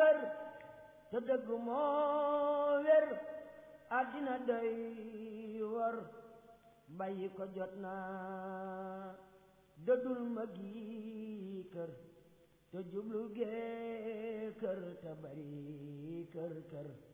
kër te dëgg moo wér àddina day war bàyyi ko jot naa dëddul ma gi kër te jublu gee kër te bari kër